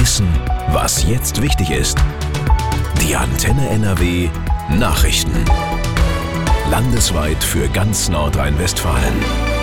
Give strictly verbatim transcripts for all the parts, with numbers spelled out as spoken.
wissen, was jetzt wichtig ist. Die Antenne N R W Nachrichten. Landesweit für ganz Nordrhein-Westfalen.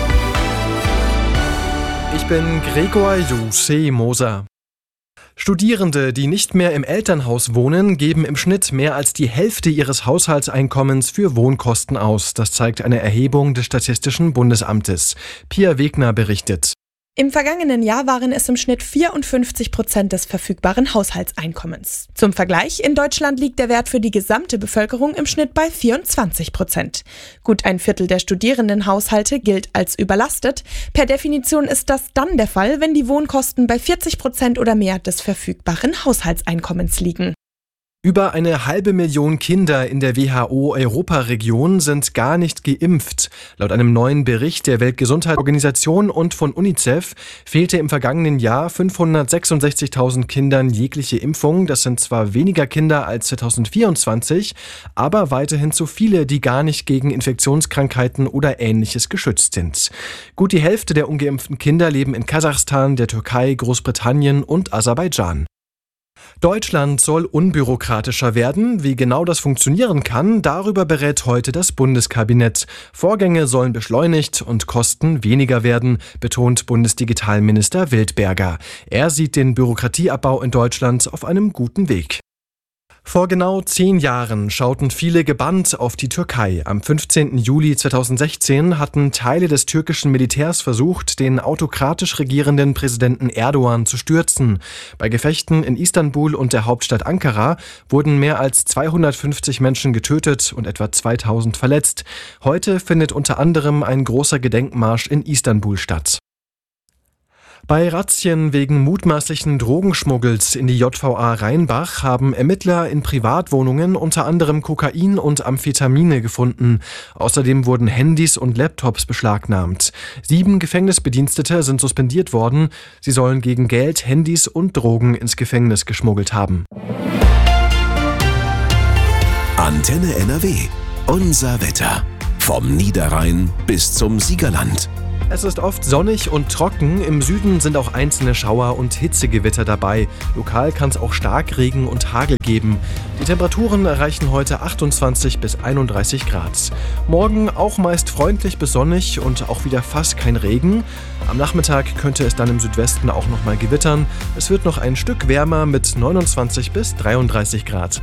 Ich bin Gregor Jose Moser. Studierende, die nicht mehr im Elternhaus wohnen, geben im Schnitt mehr als die Hälfte ihres Haushaltseinkommens für Wohnkosten aus. Das zeigt eine Erhebung des Statistischen Bundesamtes. Pia Wegner berichtet. Im vergangenen Jahr waren es im Schnitt vierundfünfzig Prozent des verfügbaren Haushaltseinkommens. Zum Vergleich, in Deutschland liegt der Wert für die gesamte Bevölkerung im Schnitt bei vierundzwanzig Prozent. Gut ein Viertel der Studierendenhaushalte gilt als überlastet. Per Definition ist das dann der Fall, wenn die Wohnkosten bei vierzig Prozent oder mehr des verfügbaren Haushaltseinkommens liegen. Über eine halbe Million Kinder in der W H O-Europaregion sind gar nicht geimpft. Laut einem neuen Bericht der Weltgesundheitsorganisation und von UNICEF fehlte im vergangenen Jahr fünfhundertsechsundsechzigtausend Kindern jegliche Impfung. Das sind zwar weniger Kinder als zweitausendvierundzwanzig, aber weiterhin zu viele, die gar nicht gegen Infektionskrankheiten oder Ähnliches geschützt sind. Gut die Hälfte der ungeimpften Kinder leben in Kasachstan, der Türkei, Großbritannien und Aserbaidschan. Deutschland soll unbürokratischer werden. Wie genau das funktionieren kann, darüber berät heute das Bundeskabinett. Vorgänge sollen beschleunigt und Kosten weniger werden, betont Bundesdigitalminister Wildberger. Er sieht den Bürokratieabbau in Deutschland auf einem guten Weg. Vor genau zehn Jahren schauten viele gebannt auf die Türkei. Am fünfzehnten Juli zweitausendsechzehn hatten Teile des türkischen Militärs versucht, den autokratisch regierenden Präsidenten Erdogan zu stürzen. Bei Gefechten in Istanbul und der Hauptstadt Ankara wurden mehr als zweihundertfünfzig Menschen getötet und etwa zweitausend verletzt. Heute findet unter anderem ein großer Gedenkmarsch in Istanbul statt. Bei Razzien wegen mutmaßlichen Drogenschmuggels in die J V A Rheinbach haben Ermittler in Privatwohnungen unter anderem Kokain und Amphetamine gefunden. Außerdem wurden Handys und Laptops beschlagnahmt. Sieben Gefängnisbedienstete sind suspendiert worden. Sie sollen gegen Geld, Handys und Drogen ins Gefängnis geschmuggelt haben. Antenne N R W. Unser Wetter. Vom Niederrhein bis zum Siegerland. Es ist oft sonnig und trocken. Im Süden sind auch einzelne Schauer und Hitzegewitter dabei. Lokal kann es auch Starkregen und Hagel geben. Die Temperaturen erreichen heute achtundzwanzig bis einunddreißig Grad. Morgen auch meist freundlich bis sonnig und auch wieder fast kein Regen. Am Nachmittag könnte es dann im Südwesten auch noch mal gewittern. Es wird noch ein Stück wärmer mit neunundzwanzig bis dreiunddreißig Grad.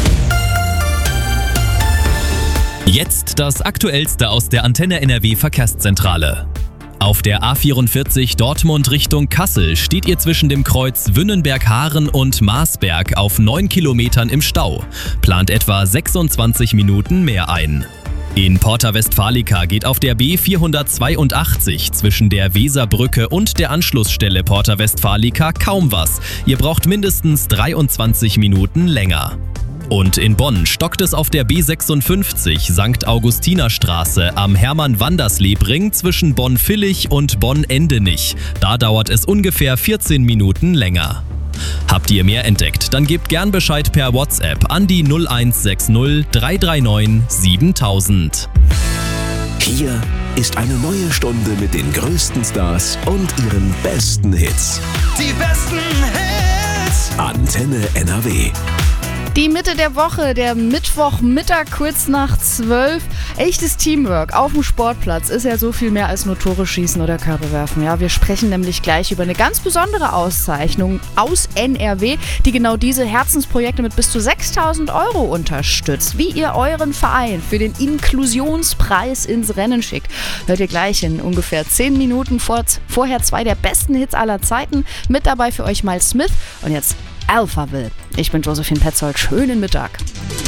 Jetzt das Aktuellste aus der Antenne N R W Verkehrszentrale. Auf der A vierundvierzig Dortmund Richtung Kassel steht ihr zwischen dem Kreuz Wünnenberg-Haaren und Marsberg auf neun Kilometern im Stau. Plant etwa sechsundzwanzig Minuten mehr ein. In Porta Westfalica geht auf der B vierhundertzweiundachtzig zwischen der Weserbrücke und der Anschlussstelle Porta Westfalica kaum was. Ihr braucht mindestens dreiundzwanzig Minuten länger. Und in Bonn stockt es auf der B sechsundfünfzig Sankt Augustinerstraße am Hermann-Wandersleb-Ring zwischen Bonn-Villich und Bonn-Endenich. Da dauert es ungefähr vierzehn Minuten länger. Habt ihr mehr entdeckt, dann gebt gern Bescheid per WhatsApp an die null eins sechs null drei drei neun siebentausend. Hier ist eine neue Stunde mit den größten Stars und ihren besten Hits. Die besten Hits! Antenne N R W. Die Mitte der Woche, der Mittwochmittag kurz nach zwölf. Echtes Teamwork auf dem Sportplatz ist ja so viel mehr als nur Tore schießen oder Körbe werfen. Ja, wir sprechen nämlich gleich über eine ganz besondere Auszeichnung aus N R W, die genau diese Herzensprojekte mit bis zu sechstausend Euro unterstützt. Wie ihr euren Verein für den Inklusionspreis ins Rennen schickt, hört ihr gleich in ungefähr zehn Minuten. Vor, vorher zwei der besten Hits aller Zeiten. Mit dabei für euch Miles Smith und jetzt Alphaville. Ich bin Josephine Petzold. Schönen Mittag.